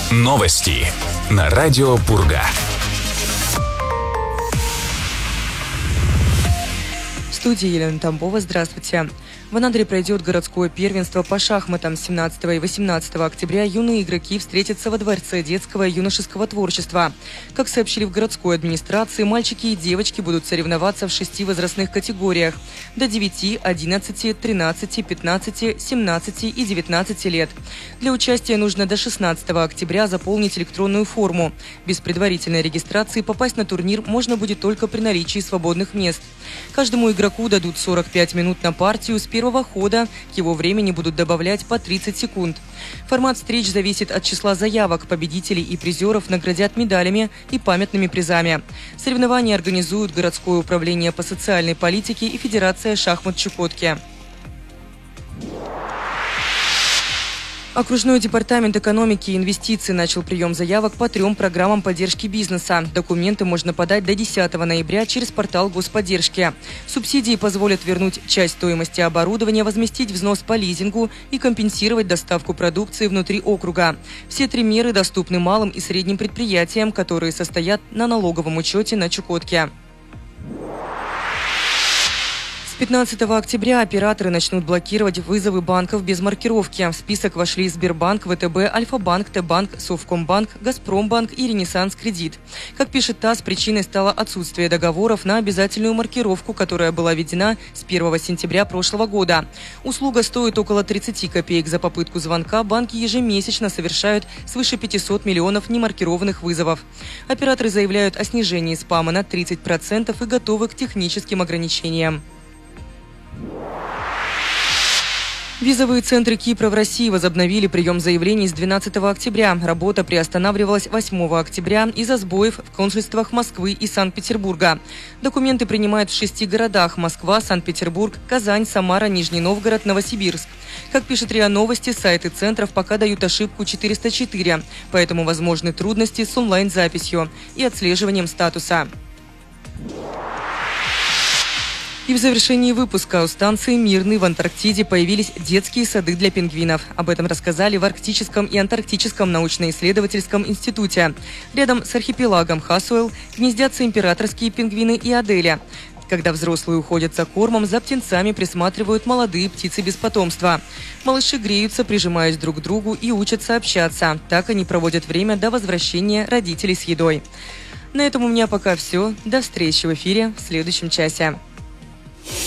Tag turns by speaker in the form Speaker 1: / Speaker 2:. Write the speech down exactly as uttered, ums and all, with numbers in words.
Speaker 1: Новости на радио Пурга.
Speaker 2: В студии Елена Тамбова. Здравствуйте. В Анадыре пройдет городское первенство по шахматам. семнадцатого и восемнадцатого октября юные игроки встретятся во Дворце детского и юношеского творчества. Как сообщили в городской администрации, мальчики и девочки будут соревноваться в шести возрастных категориях – до девяти, одиннадцати, тринадцати, пятнадцати, семнадцати и девятнадцати лет. Для участия нужно до шестнадцатого октября заполнить электронную форму. Без предварительной регистрации попасть на турнир можно будет только при наличии свободных мест. Каждому игроку дадут сорок пять минут на партию. С первого хода к его времени будут добавлять по тридцать секунд. Формат встреч зависит от числа заявок. Победителей и призеров наградят медалями и памятными призами. Соревнования организуют городское управление по социальной политике и Федерация шахмат Чукотки. Окружной департамент экономики и инвестиций начал прием заявок по трем программам поддержки бизнеса. Документы можно подать до десятого ноября через портал господдержки. Субсидии позволят вернуть часть стоимости оборудования, возместить взнос по лизингу и компенсировать доставку продукции внутри округа. Все три меры доступны малым и средним предприятиям, которые состоят на налоговом учете на Чукотке. С пятнадцатого октября операторы начнут блокировать вызовы банков без маркировки. В список вошли Сбербанк, ВТБ, Альфа-банк, Т-банк, Совкомбанк, Газпромбанк и Ренессанс Кредит. Как пишет ТАСС, причиной стало отсутствие договоров на обязательную маркировку, которая была введена с первого сентября прошлого года. Услуга стоит около тридцати копеек за попытку звонка. Банки ежемесячно совершают свыше пятисот миллионов немаркированных вызовов. Операторы заявляют о снижении спама на тридцать процентов и готовы к техническим ограничениям. Визовые центры Кипра в России возобновили прием заявлений с двенадцатого октября. Работа приостанавливалась восьмого октября из-за сбоев в консульствах Москвы и Санкт-Петербурга. Документы принимают в шести городах – Москва, Санкт-Петербург, Казань, Самара, Нижний Новгород, Новосибирск. Как пишет РИА Новости, сайты центров пока дают ошибку четыреста четыре, поэтому возможны трудности с онлайн-записью и отслеживанием статуса. И в завершении выпуска у станции «Мирный» в Антарктиде появились детские сады для пингвинов. Об этом рассказали в Арктическом и Антарктическом научно-исследовательском институте. Рядом с архипелагом Хасуэл гнездятся императорские пингвины и Аделя. Когда взрослые уходят за кормом, за птенцами присматривают молодые птицы без потомства. Малыши греются, прижимаясь друг к другу, и учатся общаться. Так они проводят время до возвращения родителей с едой. На этом у меня пока все. До встречи в эфире в следующем часе.